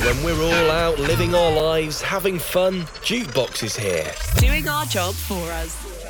When we're all out living our lives, having fun, Jukebox is here. Doing our job for us.